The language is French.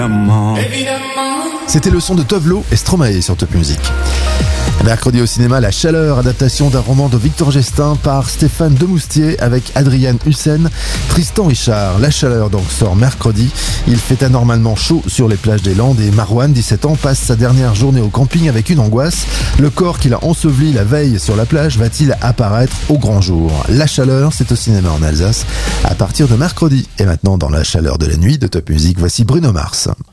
C'était le son de Tovlo et Stromae sur Top Music. Mercredi au cinéma, La Chaleur, adaptation d'un roman de Victor Gestin par Stéphane Demoustier avec Adriane Hussein, Tristan Richard. La Chaleur donc sort mercredi. Il fait anormalement chaud sur les plages des Landes et Marouane, 17 ans, passe sa dernière journée au camping avec une angoisse. Le corps qu'il a enseveli la veille sur la plage va-t-il apparaître au grand jour? La Chaleur, c'est au cinéma en Alsace à partir de mercredi. Et maintenant, dans La Chaleur de la nuit de Top Music, voici Bruno Mars.